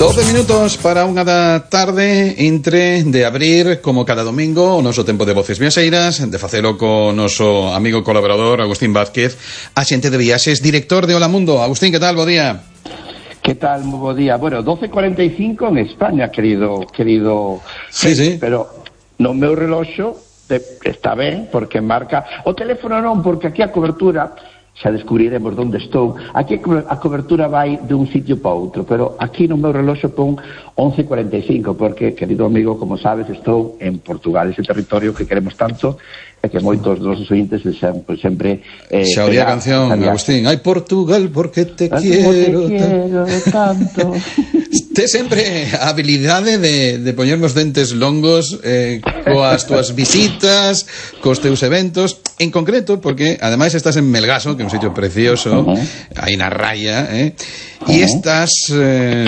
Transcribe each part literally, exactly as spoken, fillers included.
doce minutos para unha da tarde, entre de abrir, como cada domingo, o noso tempo de Voces Viaxeiras, de facelo co noso amigo colaborador Agustín Vázquez, axente de viaxes, director de Hola Mundo. Agustín, que tal? Bo día. Que tal? Moi bo día. Bueno, doce cuarenta e cinco en España, querido, querido. Sí, sí. Pero no meu reloxo está ben, porque marca... O teléfono non, porque aquí a cobertura... xa descubriremos onde estou. Aquí a cobertura vai de un sitio para outro, pero aquí no meu reloxo pon once cuarenta e cinco, porque, querido amigo, como sabes, estou en Portugal, ese territorio que queremos tanto e que moitos dos nosos ointes sempre, sempre eh, xa oía a canción, Agustín. Ai, Portugal, porque te quiero, te quiero tanto. Te sempre a habilidade de, de poñernos dentes longos eh, coas túas visitas, cos teus eventos, en concreto, porque ademais estás en Melgaso, que é un sitio precioso, uh -huh. aí na raya, eh? Uh -huh. E estás eh,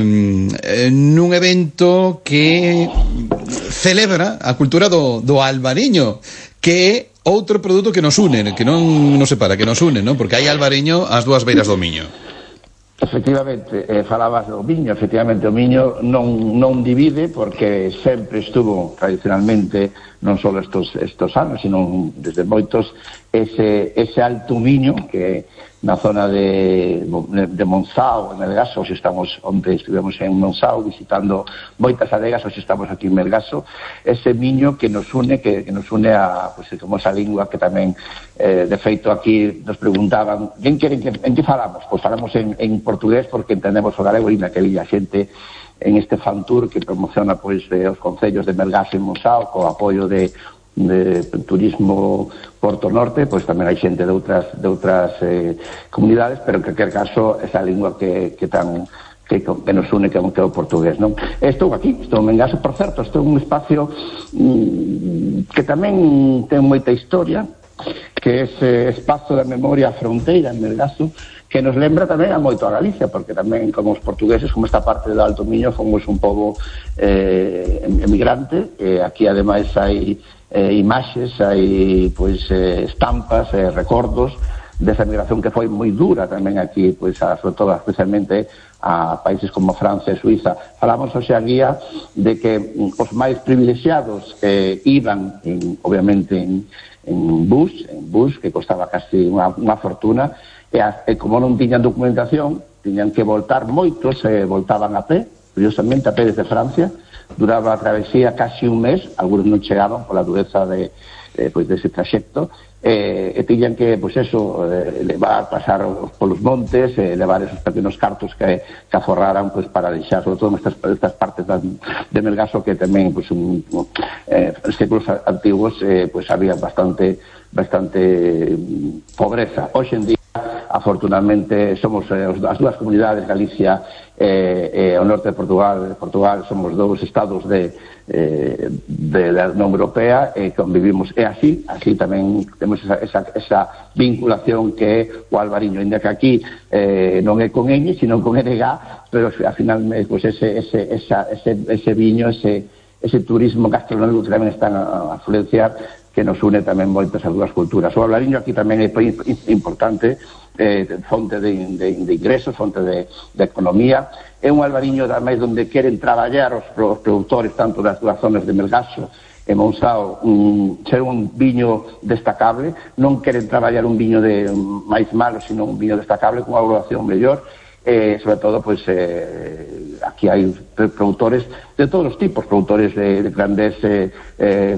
nun evento que celebra a cultura do, do albariño, que é outro produto que nos une, que non nos separa, que nos une, non? Porque hai albariño ás dúas beiras do Miño. Efectivamente, eh, falabas do Miño, efectivamente o Miño non, non divide, porque sempre estuvo tradicionalmente, non só estos, estos anos, sino desde moitos, ese, ese alto Miño que na zona de, de Monzao, en Melgaso, hoxe estamos onde estivemos en Monzao visitando moitas adegas, hoxe estamos aquí en Melgaso, ese Miño que nos une, que, que nos une a, pues, como esa lingua que tamén, eh, de feito aquí nos preguntaban, quen queren que, en que falamos? Pois falamos en, en portugués porque entendemos o galego e naquele a xente en este fan tour que promociona pois eh, os concellos de Melgaso e Monzao co apoio de de turismo Porto Norte, pois tamén hai xente de outras de outras eh, comunidades, pero en calquer caso esa lingua que, que tan que, que nos une que é o portugués, non? Estou aquí, estou en Melgaso, por certo, estou en un espacio mmm, que tamén ten moita historia, que é ese espazo da memoria fronteira en Melgaso, que nos lembra tamén a moito a Galicia, porque tamén como os portugueses, como esta parte do Alto Miño, fomos un pobo eh, emigrante, e aquí ademais hai eh, imaxes, hai pois eh, estampas, eh, recordos desa migración que foi moi dura tamén aquí, pois a, sobre todo especialmente a países como Francia e Suiza. Falamos hoxe a guía de que os máis privilexiados eh, iban, en, obviamente, en, en bus, en bus, que costaba casi unha, unha fortuna, e, a, e como non tiñan documentación, tiñan que voltar moitos, e voltaban a pé, curiosamente a pé desde Francia, duraba a travesía casi un mes, algunos non chegaban pola dureza de, de, pois, dese traxecto, e, e tiñan que, pois eso, eh, levar, pasar polos montes, eh, levar esos pequenos cartos que, que aforraran pois, para deixar, sobre todo nestas, estas partes de, de Melgaso, que tamén, pois, un, eh, en séculos antiguos, eh, pois había bastante, bastante pobreza. Hoxe en día, afortunadamente, somos eh, as dúas comunidades, Galicia e eh, eh, o norte de Portugal, Portugal somos dous estados de, eh, de, da Unión Europea e convivimos, e así, así tamén temos esa, esa, esa vinculación que é o albariño, ainda que aquí eh, non é con ñ, sino con N G, pero ao final pues, ese, ese, esa, ese, ese viño, ese, ese turismo gastronómico que tamén están a, a influenciar, que nos une tamén moitas as dúas culturas. O albariño aquí tamén é importante, eh, fonte de, de, de ingresos, fonte de, de economía. É un albariño tamén onde queren traballar os, os produtores tanto das dúas zonas de Melgaso e Monzao, um, ser un viño destacable, non queren traballar un viño de máis malo, sino un viño destacable con unha evaluación mellor. Eh, sobre todo, pues, eh, aquí hai productores de todos os tipos, productores de, de grandes eh, eh,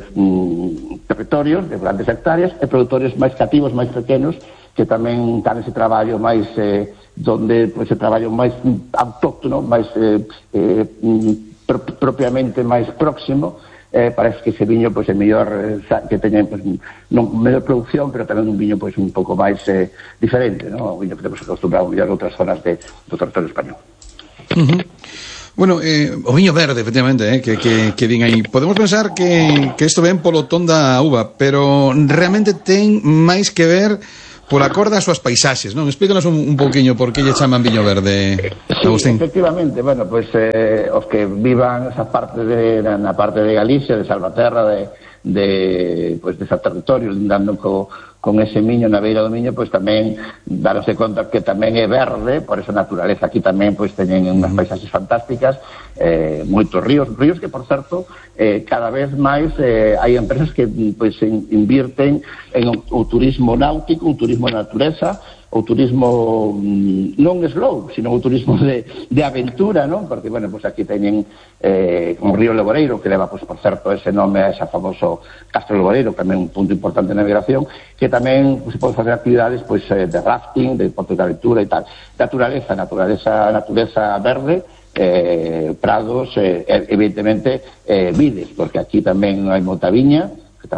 mm, territorios, de grandes hectáreas, e productores máis cativos, máis pequenos, que tamén dan ese traballo máis, eh, donde, pues, ese traballo máis autóctono, máis eh, eh, pro, propiamente máis próximo. Eh, parece que ese viño pois, é mellor eh, que teña pois, non mellor producción, pero tamén un viño pois, un pouco máis eh, diferente, ¿no? Un viño que temos acostumbrado a mellor outras zonas de, do territorio español. Uh -huh. Bueno, eh, o viño verde, efectivamente, eh, que, que, que din aí. Podemos pensar que, que isto ven polo ton da uva, pero realmente ten máis que ver pola cor das súas paisaxes, non? Explícanos un, un pouquiño por que lle chaman viño verde, Agustín. Sí, efectivamente, bueno, pois pues, eh, os que vivan esa parte de, na parte de Galicia, de Salvaterra, de, de, pues, desa territorio, lindando co, con ese Miño, na beira do Miño, pois tamén daronse conta que tamén é verde, por esa naturaleza aquí tamén pois teñen unhas paisaxes fantásticas, eh, moitos ríos, ríos que, por certo, eh, cada vez máis eh, hai empresas que pois invirten en o, o turismo náutico, o turismo de natureza, o turismo non slow, sino o turismo de, de aventura, non? Porque, bueno, pues aquí teñen eh, como Río Leboreiro, que leva, pues, por certo, ese nome a ese famoso Castro Leboreiro, tamén un punto importante de navegación, que tamén pues, se pode facer actividades pues, eh, de rafting, de deportes de aventura e tal. Naturaleza, naturaleza, natureza verde, eh, prados, eh, evidentemente, eh, vides, porque aquí tamén hai moita viña, que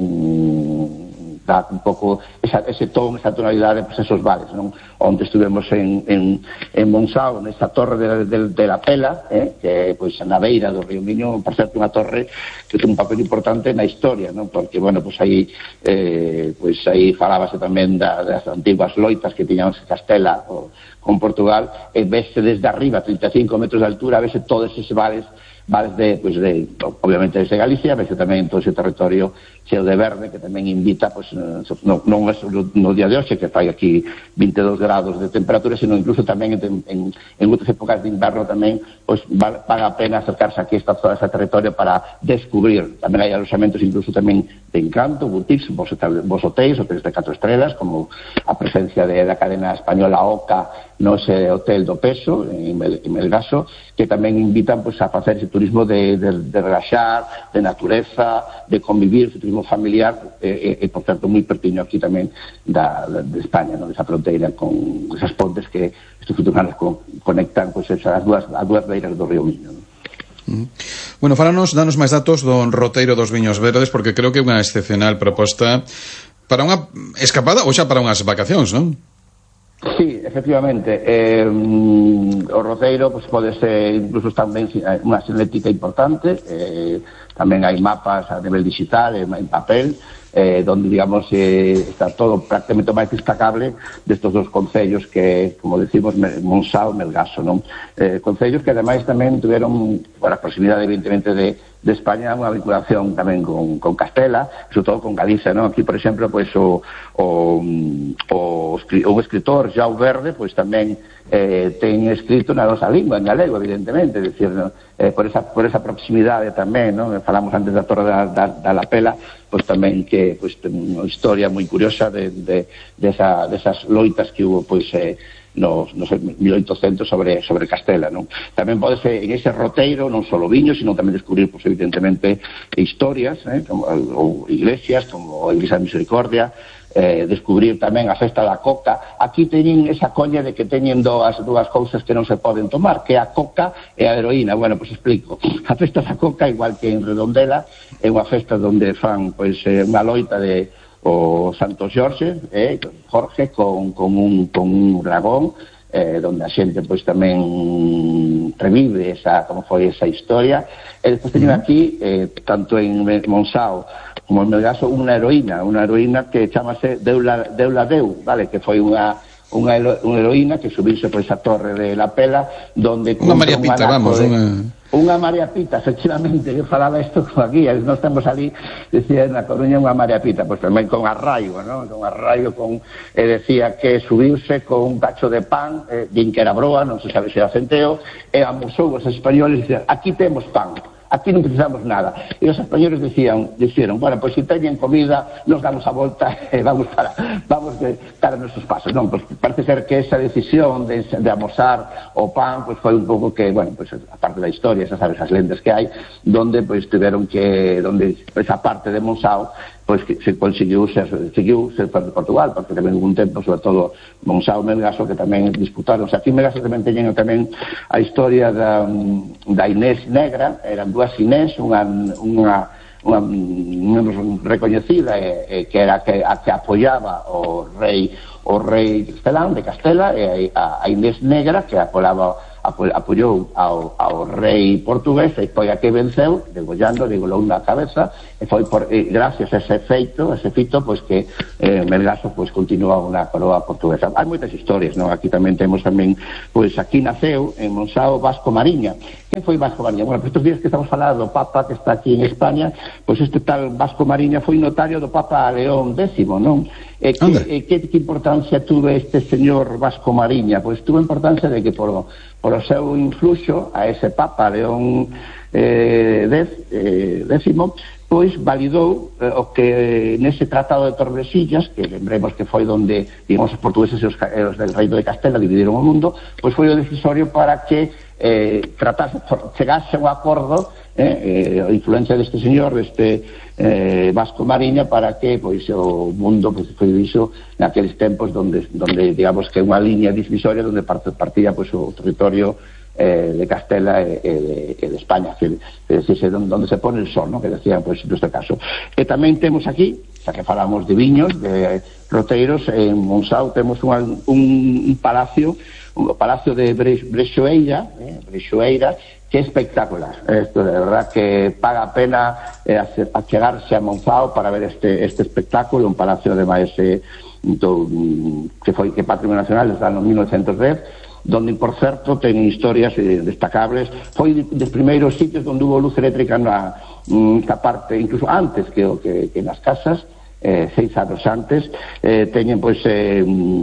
tamén dá un pouco esa, ese ton, esa tonalidade, pues esos vales, non? Onde estuvemos en, en, en Monsao, nesta torre de, de, de la Pela, eh, que pois pues, na beira do río Miño, por certo, unha torre que ten un papel importante na historia, non? Porque, bueno, pues aí eh, pues aí falábase tamén da, das antiguas loitas que tiñamos Castela o, con Portugal, e vese desde arriba, trinta e cinco metros de altura, vese todos eses vales, vales de, pues de, obviamente desde Galicia, vese tamén todo ese territorio cheo de verde, que tamén invita, pues, non, non é no día de hoxe, que fai aquí vinte e dous grados de temperatura, sino incluso tamén en, en, en outras épocas de inverno tamén, pues, vale a pena acercarse aquí a esta zona, a este territorio para descubrir. Tamén hai alojamentos incluso tamén de encanto, boutiques, vos, vos hotéis, hotéis de catro estrelas, como a presencia de, da cadena española Oca, no ese hotel do Peso, en, Mel, en Melgaso, que tamén invitan, pues, a facer ese turismo de, de, de relaxar, de natureza, de convivir, ese turismo familiar, e, e, e por certo, moi pertiño aquí tamén da, da, de España, no? Desa fronteira con esas pontes que estes futuros con, conectan, pues, esas dúas, as dúas beiras do río Miño, no? Mm. Bueno, fálanos, danos máis datos do roteiro dos Viños Verdes, porque creo que é unha excepcional proposta para unha escapada ou xa para unhas vacacións, non? Sí, efectivamente, eh, o roteiro pues, pode ser incluso tamén unha senética importante, eh, tamén hai mapas a nivel digital, en papel, eh, donde, digamos, eh, está todo prácticamente máis destacable destos dos concellos que, como decimos, Monsao e Melgaso, non? Eh, concellos que, ademais, tamén tuveron, por a proximidade, evidentemente, de, de España, unha vinculación tamén con, con Castela, sobre todo con Galicia, non? Aquí, por exemplo, pues, o, o, o, o escritor Jau Verde, pues, tamén eh, ten escrito na nosa lingua, en galego, evidentemente, é dicir, ¿no? eh, por, esa, por esa proximidade tamén, non? Falamos antes da Torre da, da, da La Pela, pues tamén que pues, ten unha historia moi curiosa de, de, de, esa, de esas loitas que hubo, pues, eh, nos, nos mil oitocentos sobre, sobre Castela, non? Tamén pode ser en ese roteiro non só viños, sino tamén descubrir, pues, evidentemente, historias, eh, como, ou iglesias, como a Iglesia de Misericordia, eh, descubrir tamén a festa da coca. Aquí teñen esa coña de que teñen dúas, dúas cousas que non se poden tomar, que é a coca e a heroína. Bueno, pois pues explico. A festa da coca, igual que en Redondela, é unha festa onde fan, pois, pues, unha loita de o Santo Xorxe, eh, Jorge, con, con, un, con un dragón, eh, donde a xente, pois, tamén revive esa, como foi esa historia. E despois teñen aquí, eh, tanto en Monsao como en Melgaso, unha heroína, unha heroína que chamase Deula, Deula Deu, vale, que foi unha unha, unha heroína que subirse por esa torre de La Pela, donde unha María Pita, vamos, de, unha unha María Pita, efectivamente, que falaba isto como aquí, nós estamos ali, decía na Coruña unha María Pita, pois tamén con arraigo, non? Con arraigo, con, eh, decía que subiuse con un cacho de pan, eh, din que era broa, non se sabe se era centeo, e amosou os españoles, dicían, aquí temos pan, aquí non precisamos nada. E os españoles dicían, dixeron, bueno, pois se teñen comida, nos damos a volta e vamos para vamos de cara a nosos pasos. Non, pois parece ser que esa decisión de, de amosar o pan, pois foi un pouco que, bueno, pois a parte da historia, esas sabes, as lendas que hai, donde pois tiveron que, donde esa parte de Monsao, pois que se conseguiu ser, seguiu ser parte de Portugal, porque tamén hubo un tempo, sobre todo Monsao e Melgaso, que tamén disputaron. O sea, aquí en Melgaso tamén teñen tamén a historia da, da Inés Negra, eran dúas Inés, unha, unha, unha, unha recoñecida, eh, que era que, a que apoiaba o rei o rei Castelán de Castela, e a, a Inés Negra, que apoiaba apoiou ao, ao rei portugués e foi a que venceu, degollando, degolou na cabeza, e foi por, e gracias a ese feito, a ese fito, pois que eh, Melgaso pois continúa na coroa portuguesa. Hai moitas historias, non? Aquí tamén temos tamén, pois aquí naceu en Monsáu Vasco Mariña. Quen foi Vasco Mariña? Bueno, pues estes días que estamos falando do Papa que está aquí en España, pois este tal Vasco Mariña foi notario do Papa León décimo, non? E que, e que, que importancia tuve este señor Vasco Mariña? Pois tuvo importancia de que por, por o seu influxo a ese Papa León eh, dez, eh, décimo, pois validou eh, o que nese tratado de Tordesillas, que lembremos que foi donde, digamos, os portugueses e os, os del Reino de Castela dividiron o mundo, pois foi o decisorio para que eh, tratase, chegase un acordo, eh, eh, a influencia deste señor, deste eh, Vasco Mariña, para que pois o mundo pois, foi diviso naqueles tempos donde, donde digamos que unha liña divisoria donde partía pois, o territorio Eh, de Castela e, e, de, e de España, que, que es donde, donde se pone el sol, ¿no? Que decían, pues, en este caso. E tamén temos aquí, xa que falamos de viños, de roteiros, en Monsáu temos un, un, un palacio, un palacio de Bre, Brexoeira, eh, Brexoeira, que é espectacular. Esto de verdad que paga a pena eh, achegarse a Monsáu para ver este, este espectáculo, un palacio ademais eh, do, que foi que Patrimonio Nacional desde o mil novecientos dez, donde, por certo, ten historias eh, destacables. Foi dos primeiros sitios onde hubo luz eléctrica na, na parte, incluso antes que, que, que nas casas, eh, seis anos antes, eh, teñen, pois, eh,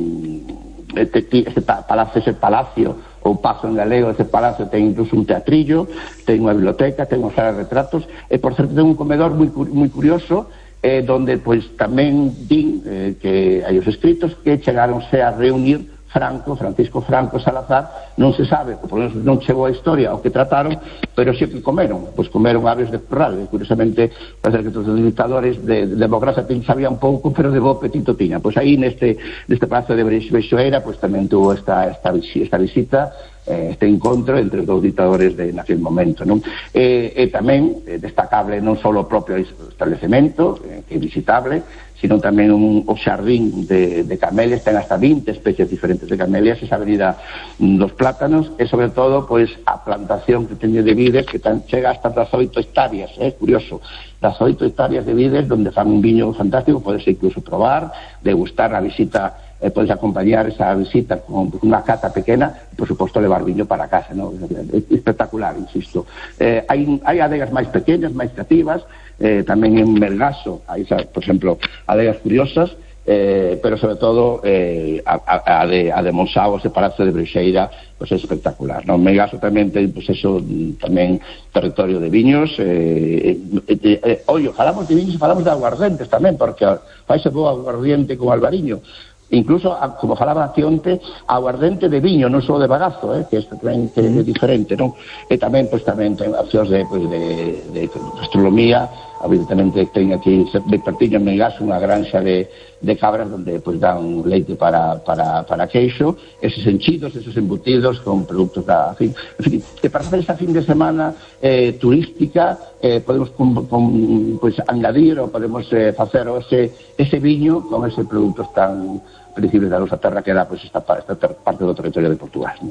este, este palacio, ese palacio, ou pazo en galego, ese palacio ten incluso un teatrillo, ten unha biblioteca, ten unha sala de retratos, e, por certo, ten un comedor moi, moi curioso, eh, donde, pois, tamén din eh, que hai os escritos que chegaronse a reunir Franco, Francisco Franco Salazar, non se sabe, por lo menos non chegou a historia o que trataron, pero sí que comeron, pois comeron aves de corral, e curiosamente parece que todos os dictadores de, de democracia sabían pouco, pero de bo apetito tiña. Pois aí neste, neste palacio de Brexoeira, pois tamén tuvo esta, esta, esta visita, este encontro entre os dous dictadores de naquele momento, non? E, e tamén eh, destacable non só o propio establecemento, eh, que é visitable, sino tamén un, o xardín de, de camelias, ten hasta vinte especies diferentes de camelias, esa avenida dos plátanos, e sobre todo, pois, a plantación que teñe de vides, que tan, chega hasta das oito hectáreas, é eh, curioso, das oito hectáreas de vides, donde fan un viño fantástico, podes incluso probar, degustar a visita, eh, podes acompañar esa visita con unha cata pequena, e, por suposto, levar viño para casa, ¿no? É espectacular, insisto. Eh, hai, hai adegas máis pequenas, máis creativas, eh, tamén en Melgaso, hai, por exemplo, adegas curiosas, eh, pero sobre todo eh, a, a, a de, a de Monsáu, ese palacio de Brexeira, pues é espectacular, ¿no? Melgaso tamén ten, pues eso, tamén territorio de viños, eh, eh, eh, eh, oye, falamos de viños e falamos de aguardentes tamén, porque faise bo aguardiente con albariño, incluso, como falaba aquí onte, aguardente de viño, non só de bagazo, eh, que isto tamén que é diferente, non? E tamén, pois, tamén ten opcións de, pois, de, de gastronomía, evidentemente ten aquí, de pertiño en Melgaso, unha granxa de, de cabras donde, pois, dan leite para, para, para queixo, eses enchidos, esos embutidos con produtos da, en fin, en fin, que para facer esa fin de semana eh, turística, eh, podemos con, con, pois, añadir ou podemos eh, facer ese, ese viño con ese produtos tan principios da nosa terra que era, pois, esta, esta parte do territorio de Portugal, ¿no?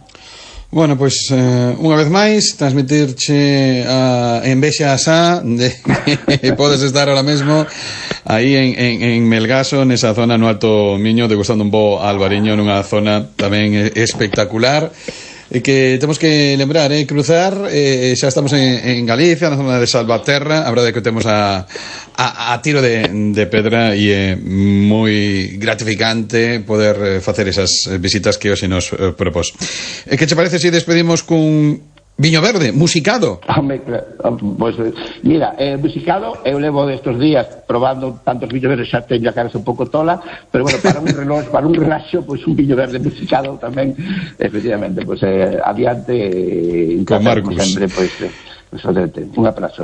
Bueno, pois, pues, eh, unha vez máis, transmitirche a envexa asá de que podes estar ahora mesmo aí en, en, en Melgaso, nesa zona no Alto Miño, degustando un bo albariño nunha zona tamén espectacular. E que temos que lembrar, eh, cruzar, eh, xa estamos en, en Galicia, na zona de Salvaterra, a verdade é que temos a, a, a tiro de, de pedra e é moi gratificante poder facer esas visitas que hoxe nos eh, propós. E que che parece se despedimos cun viño verde, musicado? Pues, mira, eh, musicado eu levo destos días probando tantos viños verdes, xa teño a cabeza un pouco tola, pero bueno, para un reloj, para un relaxo, pois pues, un viño verde musicado tamén, efectivamente, pois pues, eh, adiante eh, con Marcos sempre, pois, pues, pues, un abrazo.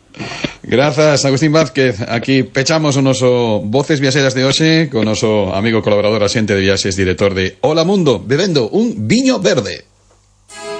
Grazas, Agustín Vázquez. Aquí pechamos o noso Voces Viaxeras de hoxe con o noso amigo colaborador, axente de viaxes, director de Hola Mundo, bebendo un viño verde.